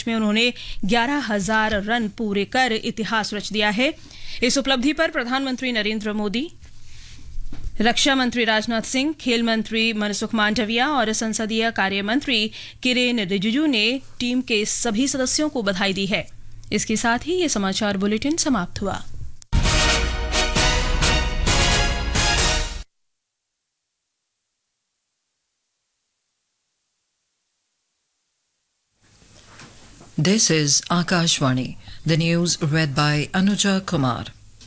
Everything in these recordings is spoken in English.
Match में उन्होंने 11,000 run पूरे कर इतिहास रच दिया है। इस उपलब्धि पर प्रधानमंत्री नरेंद्र मोदी, रक्षा मंत्री राजनाथ सिंह, खेल मंत्री मनसुख मांडविया और संसदीय कार्य मंत्री किरेन रिजिजू ने टीम के सभी सदस्यों को बधाई दी है। इसके साथ ही ये समाचार बुलेटिन समाप्त हुआ। This is Akashvani. The news read by Anuja Kumar.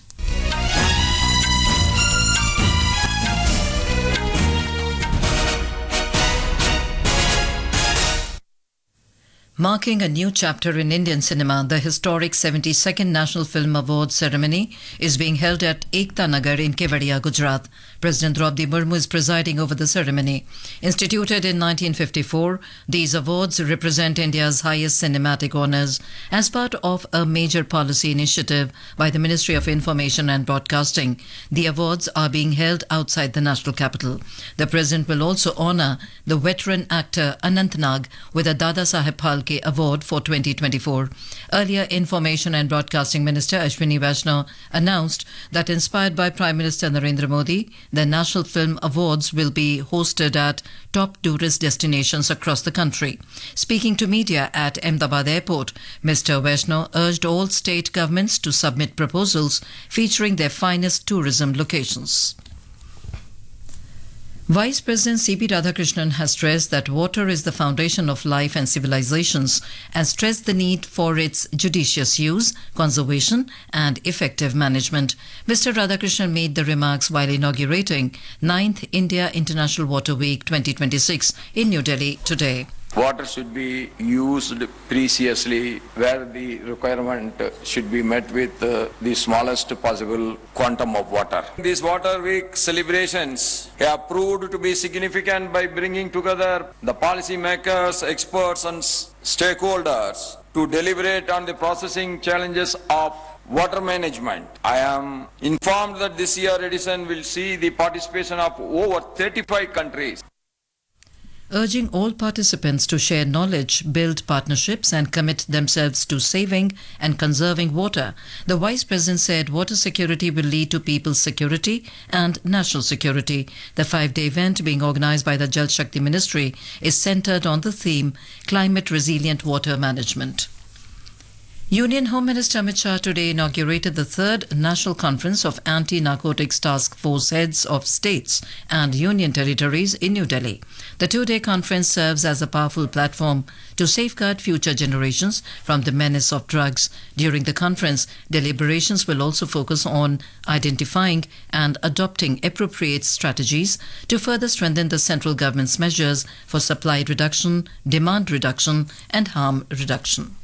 Marking a new chapter in Indian cinema, the historic 72nd National Film Awards ceremony is being held at Ekta Nagar in Kevadia, Gujarat. President Draupadi Murmu is presiding over the ceremony. Instituted in 1954, these awards represent India's highest cinematic honours as part of a major policy initiative by the Ministry of Information and Broadcasting. The awards are being held outside the national capital. The President will also honour the veteran actor Anant Nag with a Dada Saheb Phalke Award for 2024. Earlier, Information and Broadcasting Minister Ashwini Vaishnaw announced that inspired by Prime Minister Narendra Modi, the National Film Awards will be hosted at top tourist destinations across the country. Speaking to media at Ahmedabad Airport, Mr. Vaishnaw urged all state governments to submit proposals featuring their finest tourism locations. Vice President C.P. Radhakrishnan has stressed that water is the foundation of life and civilizations and stressed the need for its judicious use, conservation and effective management. Mr. Radhakrishnan made the remarks while inaugurating 9th India International Water Week 2026 in New Delhi today. Water should be used preciously where the requirement should be met with the smallest possible quantum of water. These Water Week celebrations have proved to be significant by bringing together the policy makers, experts and stakeholders to deliberate on the processing challenges of water management. I am informed that this year edition will see the participation of over 35 countries. Urging all participants to share knowledge, build partnerships and commit themselves to saving and conserving water, the Vice President said water security will lead to people's security and national security. The 5-day event being organized by the Jal Shakti Ministry is centered on the theme Climate Resilient Water Management. Union Home Minister Amit Shah today inaugurated the 3rd National Conference of Anti-Narcotics Task Force Heads of States and Union Territories in New Delhi. The 2-day conference serves as a powerful platform to safeguard future generations from the menace of drugs. During the conference, deliberations will also focus on identifying and adopting appropriate strategies to further strengthen the central government's measures for supply reduction, demand reduction and harm reduction.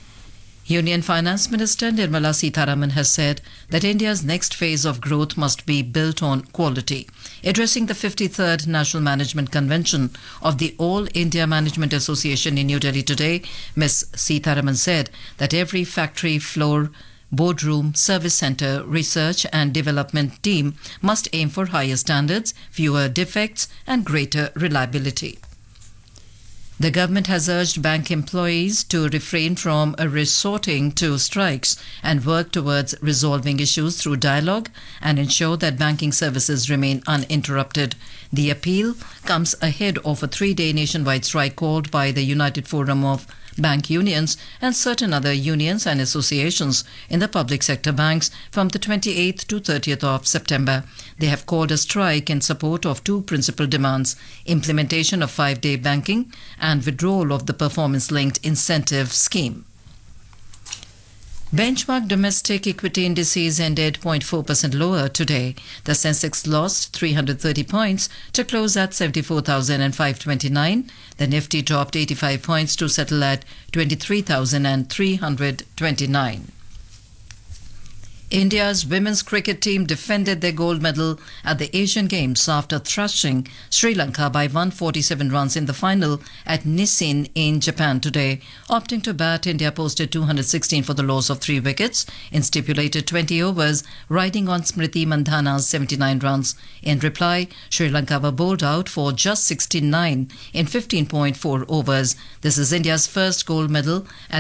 Union Finance Minister Nirmala Sitharaman has said that India's next phase of growth must be built on quality. Addressing the 53rd National Management Convention of the All India Management Association in New Delhi today, Ms. Sitharaman said that every factory floor, boardroom, service centre, research and development team must aim for higher standards, fewer defects and greater reliability. The government has urged bank employees to refrain from resorting to strikes and work towards resolving issues through dialogue and ensure that banking services remain uninterrupted. The appeal comes ahead of a 3-day nationwide strike called by the United Forum of Bank Unions and certain other unions and associations in the public sector banks from the 28th to 30th of September. They have called a strike in support of 2 principal demands: implementation of 5-day banking and withdrawal of the performance-linked incentive scheme. Benchmark domestic equity indices ended 0.4% lower today. The Sensex lost 330 points to close at 74,529. The Nifty dropped 85 points to settle at 23,329. India's women's cricket team defended their gold medal at the Asian Games after thrashing Sri Lanka by 147 runs in the final at Nissin in Japan today. Opting to bat, India posted 216 for the loss of 3 wickets in stipulated 20 overs, riding on Smriti Mandhana's 79 runs. In reply, Sri Lanka were bowled out for just 69 in 15.4 overs. This is India's first gold medal at